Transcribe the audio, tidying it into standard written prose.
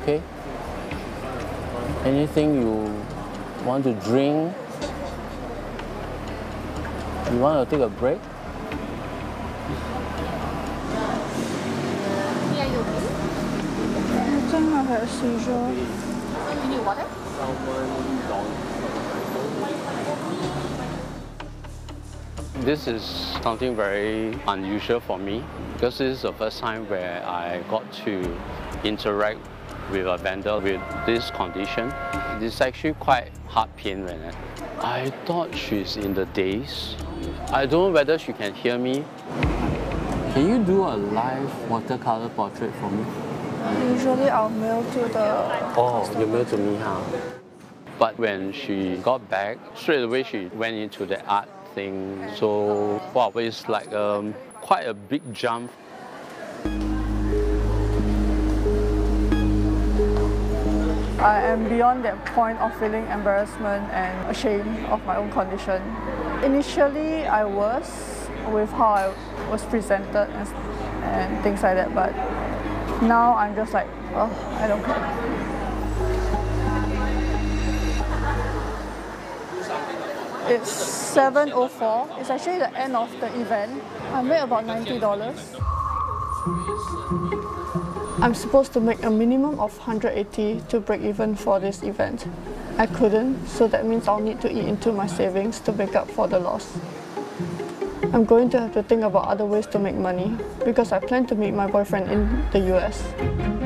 okay? Anything you want to drink? You want to take a break? Yeah, you okay? 真係係試咗。 You need water? This is something very unusual for me because this is the first time where I got to interact with a vendor with this condition. It's actually quite heart pain when I thought she's in the daze. I don't know whether she can hear me. Can you do a live watercolor portrait for me? Usually I'll mail to the Oh, you mail to me, huh? But when she got back, straight away she went into the art thing. So, wow, it's like quite a big jump. I am beyond that point of feeling embarrassment and ashamed of my own condition. Initially, I was with how I was presented and things like that, but now I'm just like, oh, I don't care. It's 7:04. It's actually the end of the event. I made about $90. I'm supposed to make a minimum of 180 to break even for this event. I couldn't, so that means I'll need to eat into my savings to make up for the loss. I'm going to have to think about other ways to make money because I plan to meet my boyfriend in the US.